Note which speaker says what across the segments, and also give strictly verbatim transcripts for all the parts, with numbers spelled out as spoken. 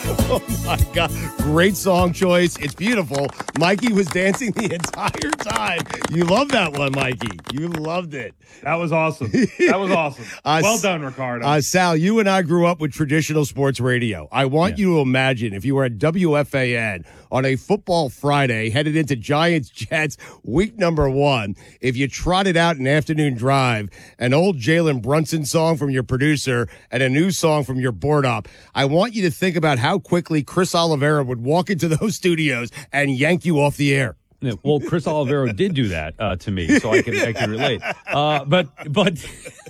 Speaker 1: Oh, my God. Great song choice. It's beautiful. Mikey was dancing the entire time. You love that one, Mikey. You loved it.
Speaker 2: That was awesome. That was awesome.
Speaker 1: Uh,
Speaker 2: well done, Ricardo.
Speaker 1: Uh, Sal, you and I grew up with traditional sports radio. I want yeah. you to imagine if you were at W F A N on a football Friday headed into Giants-Jets week number one, if you trotted out an afternoon drive, an old Jalen Brunson song from your producer and a new song from your board op. I want you to think about how quickly Chris Oliveira would walk into those studios and yank you off the air.
Speaker 3: Yeah, well, Chris Oliveira did do that uh, to me, so I can I can relate. Uh, but but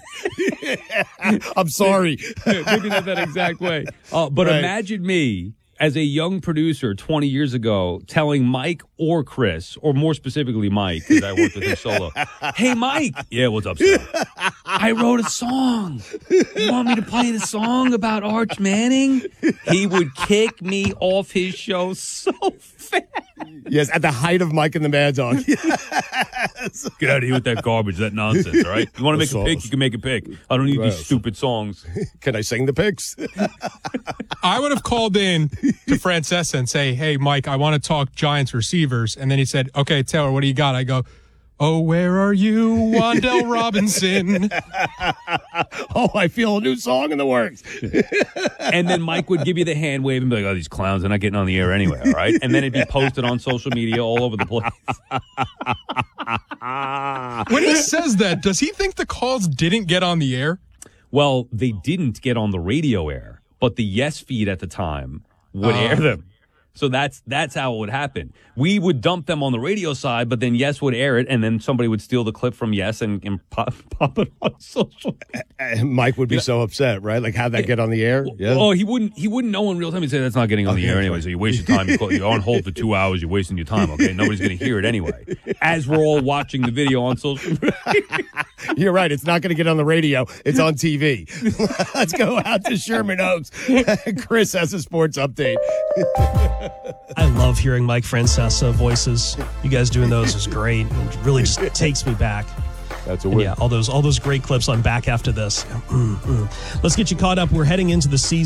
Speaker 1: I'm sorry,
Speaker 3: maybe not that exact way. Uh, but right. Imagine me as a young producer twenty years ago telling Mike or Chris, or more specifically Mike, because I worked with him solo. Hey, Mike. Yeah, what's up, sir? I wrote a song. You want me to play the song about Arch Manning? He would kick me off his show so fast.
Speaker 1: Yes, at the height of Mike and the Mad Dog.
Speaker 3: Yes. Get out of here with that garbage, that nonsense, all right? You want to make a pick, you can make a pick. I don't need right. these stupid songs.
Speaker 1: Can I sing the picks?
Speaker 4: I would have called in to Francesa and say, hey, Mike, I want to talk Giants receivers. And then he said, okay, Taylor, what do you got? I go, oh, where are you, Wan'Dale Robinson?
Speaker 1: Oh, I feel a new song in the works.
Speaker 3: And then Mike would give you the hand wave and be like, oh, these clowns are not getting on the air anyway, all right? And then it'd be posted on social media all over the place.
Speaker 4: When he says that, does he think the calls didn't get on the air?
Speaker 3: Well, they didn't get on the radio air, but the Yes feed at the time would uh, air them. So that's that's how it would happen. We would dump them on the radio side, but then Yes would air it, and then somebody would steal the clip from Yes and, and pop, pop it on social media.
Speaker 1: And Mike would be yeah. so upset, right? Like, how'd that get on the air?
Speaker 3: Yeah. Oh, he wouldn't He wouldn't know in real time. He'd say, that's not getting on okay, the air anyway, so you waste your time. You call, you're on hold for two hours. You're wasting your time, okay? Nobody's going to hear it anyway. As we're all watching the video on social media.
Speaker 1: You're right. It's not going to get on the radio. It's on T V. Let's go out to Sherman Oaks. Chris has a sports update.
Speaker 5: I love hearing Mike Francesa voices. You guys doing those is great. It really just takes me back.
Speaker 1: That's a win.
Speaker 5: And yeah, all those all those great clips. I'm back after this. Mm-hmm. Let's get you caught up. We're heading into the season.